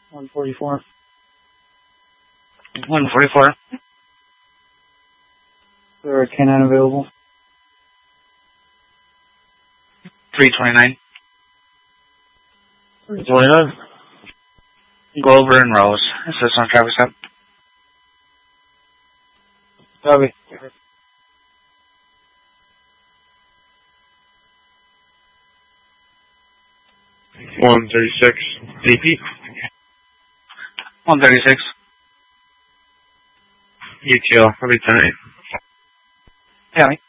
144. 144. Is there a canine available? 329. 329. Glover and Rose. Assist on traffic stop. Copy. 136. DP. 136. ETL. I'll be 10. Yeah, me.